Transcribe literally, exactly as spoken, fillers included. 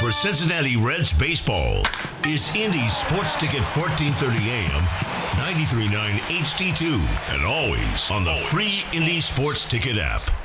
for Cincinnati Reds baseball is Indy Sports Ticket fourteen thirty A M, ninety-three point nine H D two, and always on the free Indy Sports Ticket app.